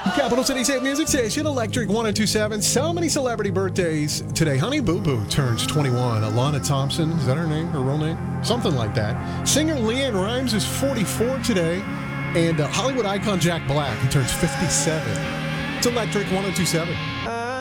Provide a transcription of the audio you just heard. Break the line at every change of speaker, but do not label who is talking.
Capital City's hit music station, Electric 1027. So many celebrity birthdays today. Honey Boo Boo turns 21. Alana Thompson, is that her name, her real name? Something like that. Singer Leanne Rimes is 44 today. And Hollywood icon Jack Black, he turns 57. It's Electric 1027.